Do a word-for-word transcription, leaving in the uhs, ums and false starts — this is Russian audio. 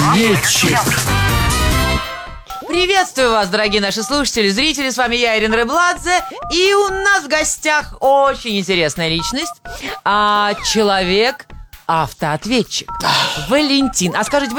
Автоответчик. Приветствую вас, дорогие наши слушатели, зрители. С вами я, Ирина Рыбладзе. И у нас в гостях очень интересная личность. а, Человек-автоответчик Валентин. А скажите,